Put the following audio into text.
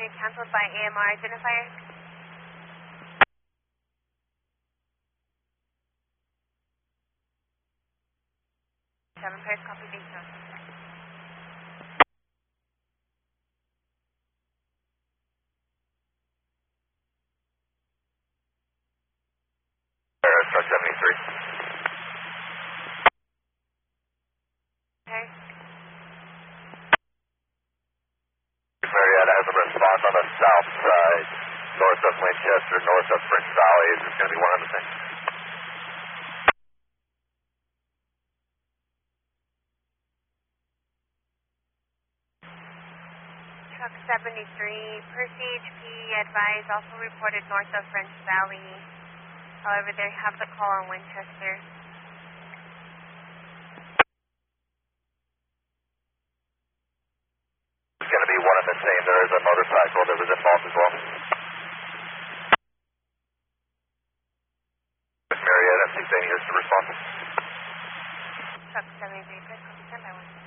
unit canceled by AMR identifier. Seven pairs, copy Dayton. Star 73. Okay. Marietta has a response on the south side, north of Winchester, north of French Valley. Is this going to be one of the things? Truck 73, Percy HP advised, also reported north of French Valley. However, they have the call on Winchester. It's going to be one and the same. There is a motorcycle that was involved as well. Marietta, 680 is the response. Truck 73, please copy, stand by one.